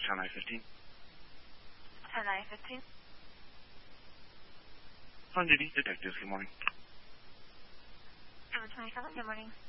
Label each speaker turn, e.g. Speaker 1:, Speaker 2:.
Speaker 1: Town I-15.
Speaker 2: 10 I-15.
Speaker 1: On duty, detectives, good morning.
Speaker 2: 727, good morning.